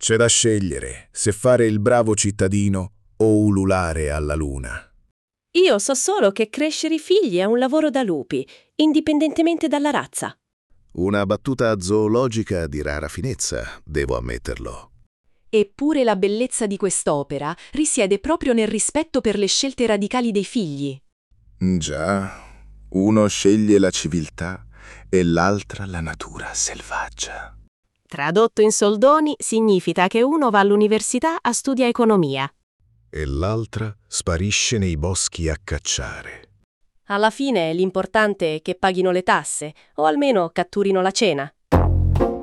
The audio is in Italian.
C'è da scegliere se fare il bravo cittadino o ululare alla luna. Io so solo che crescere i figli è un lavoro da lupi, indipendentemente dalla razza. Una battuta zoologica di rara finezza, devo ammetterlo. Eppure la bellezza di quest'opera risiede proprio nel rispetto per le scelte radicali dei figli. Già, uno sceglie la civiltà e l'altra la natura selvaggia. Tradotto in soldoni significa che uno va all'università a studiare economia. E l'altra sparisce nei boschi a cacciare. Alla fine l'importante è che paghino le tasse o almeno catturino la cena.